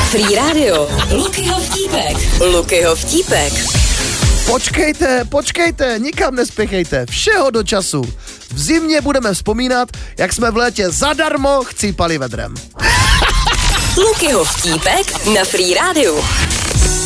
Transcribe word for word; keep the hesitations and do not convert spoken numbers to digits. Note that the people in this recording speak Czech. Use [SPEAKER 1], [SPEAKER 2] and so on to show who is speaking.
[SPEAKER 1] Free Radio. Lukyho vtípek. Lukyho vtípek.
[SPEAKER 2] Počkejte, počkejte, nikam nespěchejte, všeho do času. V zimě budeme vzpomínat, jak jsme v létě zadarmo chcípali vedrem.
[SPEAKER 1] Lukyho vtípek na Free Radio.